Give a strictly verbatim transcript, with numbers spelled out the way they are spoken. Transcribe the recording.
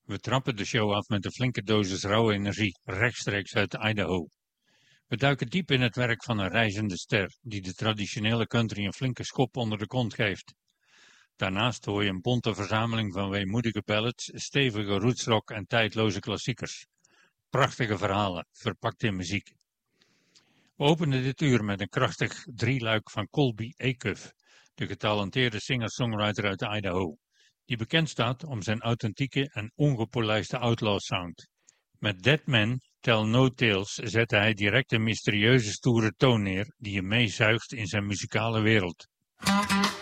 We trappen de show af met een flinke dosis rauwe energie, rechtstreeks uit Idaho. We duiken diep in het werk van een reizende ster, die de traditionele country een flinke schop onder de kont geeft. Daarnaast hoor je een bonte verzameling van weemoedige ballads, stevige rootsrock en tijdloze klassiekers. Prachtige verhalen, verpakt in muziek. We openen dit uur met een krachtig drieluik van Colby Acuff, de getalenteerde singer-songwriter uit Idaho, die bekend staat om zijn authentieke en ongepolijste outlaw sound. Met Dead Men Tell No Tales zette hij direct een mysterieuze stoere toon neer die je meezuigt in zijn muzikale wereld.